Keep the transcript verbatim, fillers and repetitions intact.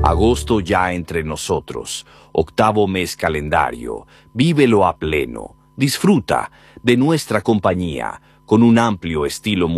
Agosto ya entre nosotros, octavo mes calendario, vívelo a pleno, disfruta de nuestra compañía con un amplio estilo